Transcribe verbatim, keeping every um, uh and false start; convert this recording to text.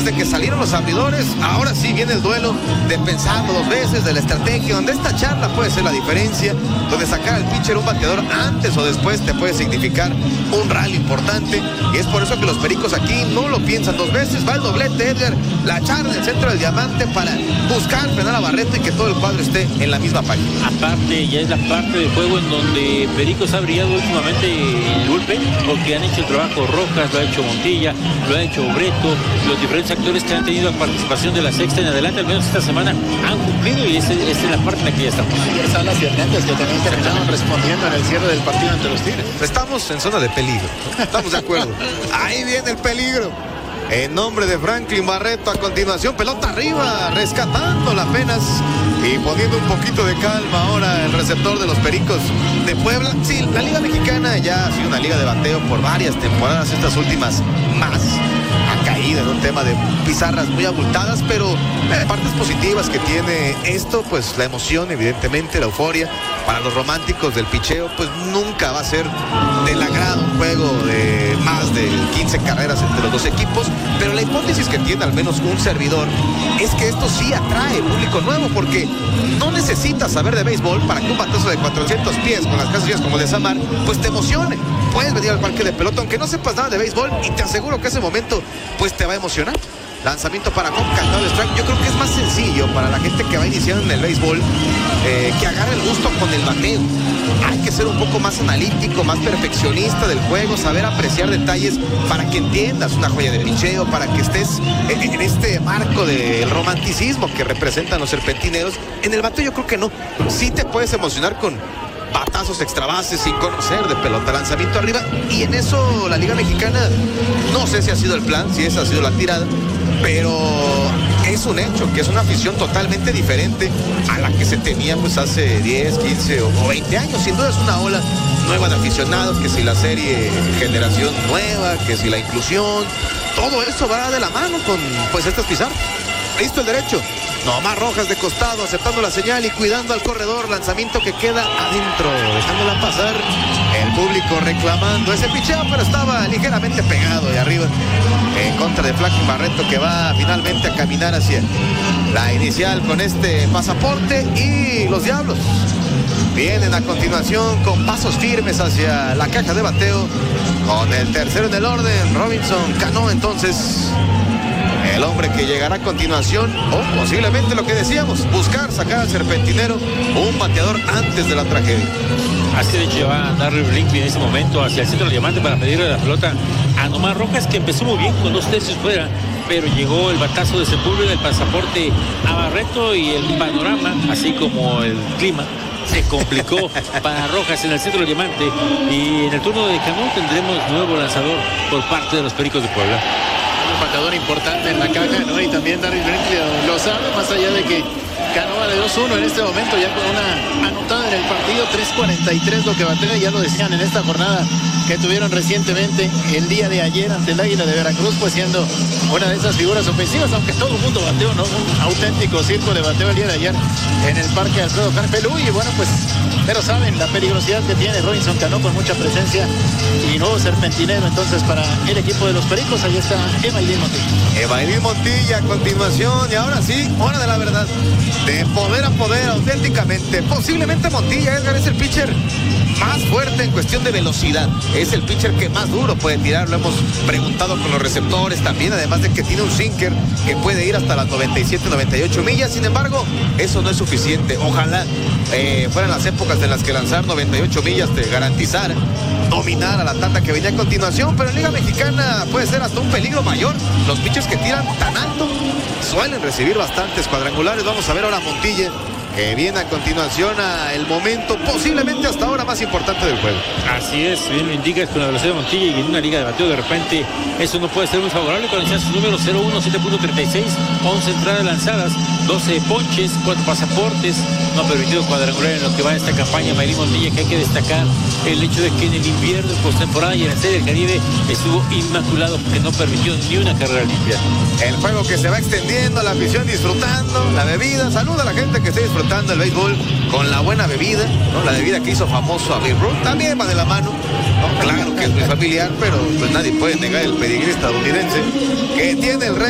después de que salieron los abridores, ahora sí viene el duelo de pensarlo dos veces, de la estrategia, donde esta charla puede ser la diferencia, donde sacar al pitcher un bateador antes o después te puede significar un rally importante, y es por eso que los Pericos aquí no lo piensan dos veces. Va el doblete, Edgar, la charla en el centro del diamante para buscar frenar a Barreto y que todo el cuadro esté en la misma página. Aparte, ya es la parte del juego en donde Pericos ha brillado últimamente el bullpen, porque han hecho el trabajo Rojas, lo ha hecho Montilla, lo ha hecho Obreto, los diferentes actores que han tenido participación de la sexta en adelante, al menos esta semana, han cumplido, y esa es la parte en la que ya estamos. Ayer Salas y Hernández, que también terminaron respondiendo en el cierre del partido ante los Tigres. Estamos en zona de peligro, estamos de acuerdo. Ahí viene el peligro. En nombre de Franklin Barreto, a continuación, pelota arriba, rescatándola apenas y poniendo un poquito de calma ahora el receptor de los Pericos de Puebla. Sí, la Liga Mexicana ya ha sido una liga de bateo por varias temporadas, estas últimas más. Ha caído en un tema de pizarras muy abultadas, pero eh, partes positivas que tiene esto, pues la emoción, evidentemente, la euforia. Para los románticos del picheo, pues nunca va a ser del agrado un juego de más de quince carreras entre los dos equipos, pero la hipótesis que tiene al menos un servidor es que esto sí atrae público nuevo, porque no necesitas saber de béisbol para que un batazo de cuatrocientos pies con las casillas como el de Samar, pues te emocione. Puedes venir al parque de pelota aunque no sepas nada de béisbol y te aseguro que ese momento pues te va a emocionar. Lanzamiento para Cobb, cantado de strike. Yo creo que es más sencillo para la gente que va iniciando en el béisbol eh, que agarre el gusto con el bateo. Hay que ser un poco más analítico, más perfeccionista del juego, saber apreciar detalles para que entiendas una joya de picheo, para que estés en, en este marco del romanticismo que representan los serpentineros. En el bateo yo creo que no. Sí te puedes emocionar con batazos extra bases sin conocer de pelota, lanzamiento arriba, y en eso la Liga Mexicana, no sé si ha sido el plan, si esa ha sido la tirada, pero es un hecho que es una afición totalmente diferente a la que se tenía pues hace diez, quince o veinte años. Sin duda es una ola nueva de aficionados, que si la serie generación nueva, que si la inclusión, todo eso va de la mano con pues estas pizarras. Listo el derecho. Nomás Rojas de costado, aceptando la señal y cuidando al corredor. Lanzamiento que queda adentro, dejándola pasar. El público reclamando ese picheo, pero estaba ligeramente pegado y arriba. En contra de Franklin Barreto, que va finalmente a caminar hacia la inicial con este pasaporte. Y los Diablos vienen a continuación con pasos firmes hacia la caja de bateo. Con el tercero en el orden, Robinson Cano, entonces el hombre que llegará a continuación, o posiblemente lo que decíamos, buscar sacar al serpentinero un bateador antes de la tragedia. Así de hecho va a darle Brinkley en ese momento hacia el centro del diamante para pedirle la pelota a Nomar Rojas, que empezó muy bien con dos tercios fuera, pero llegó el batazo de Sepúlveda, el pasaporte a Barreto, y el panorama, así como el clima, se complicó para Rojas en el centro del diamante, y en el turno de Cano tendremos nuevo lanzador por parte de los Pericos de Puebla. Un bateador importante en la caja, ¿no? Y también Darryl Brinkley lo sabe, más allá de que Cano va de dos uno en este momento, ya con una anotada en el partido, tres cuarenta y tres lo que batea, ya lo decían en esta jornada que tuvieron recientemente el día de ayer ante el Águila de Veracruz, pues siendo una de esas figuras ofensivas, aunque todo el mundo bateó, ¿no? Un auténtico circo de bateo el día de ayer en el Parque Alfredo Carpelú, y bueno, pues, pero saben la peligrosidad que tiene Robinson Cano con mucha presencia y nuevo serpentinero entonces para el equipo de los Pericos. Ahí está Evailín Montilla. Evailín Montilla a continuación, y ahora sí, hora de la verdad, de poder a poder, auténticamente. Posiblemente Montilla, Edgar, es el pitcher más fuerte en cuestión de velocidad, es el pitcher que más duro puede tirar, lo hemos preguntado con los receptores también, además de que tiene un sinker que puede ir hasta las noventa y siete, noventa y ocho millas. Sin embargo, eso no es suficiente. Ojalá eh, fueran las épocas en las que lanzar noventa y ocho millas te garantizara dominar a la tanda que venía a continuación, pero en Liga Mexicana puede ser hasta un peligro mayor. Los pitchers que tiran tan alto suelen recibir bastantes cuadrangulares. Vamos a ver ahora a Montilla, que viene a continuación a el momento posiblemente hasta ahora más importante del juego. Así es, bien lo indicas, con la velocidad de Montilla y en una liga de bateo de repente eso no puede ser muy favorable. Con el número cero uno, siete punto treinta y seis, once entradas lanzadas, doce ponches, cuatro pasaportes, no ha permitido cuadrangular en lo que va de esta campaña Evailín Montilla, que hay que destacar el hecho de que en el invierno, en postemporada y en la Serie del Caribe estuvo inmaculado, porque no permitió ni una carrera limpia. El juego que se va extendiendo, la afición disfrutando, la bebida. Saluda a la gente que esté disfrutando el béisbol con la buena bebida, ¿no? La bebida que hizo famoso a Babe Ruth también va de la mano, ¿no? Claro que es muy familiar, pero pues nadie puede negar el pedigrí estadounidense que tiene el rey.